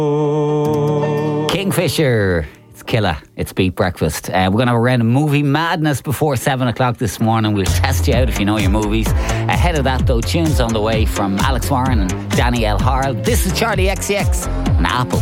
Kingfisher. It's killer. It's Beat Breakfast. We're going to have a round of movie madness before 7 o'clock this morning. We'll test you out if you know your movies. Ahead of that, though, tunes on the way from Alex Warren and Danny L. Harl. This is Charlie XCX and Apple.